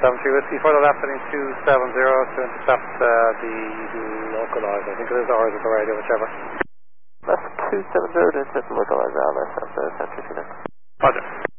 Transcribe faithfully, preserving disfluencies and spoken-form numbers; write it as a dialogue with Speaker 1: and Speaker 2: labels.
Speaker 1: seven three Whiskey, further left heading two seven zero to intercept uh, the localizer. I think it is, or is it the radio, whichever.
Speaker 2: Left two seven zero to intercept the localizer, I'll intercept the Century Phoenix.
Speaker 1: Roger.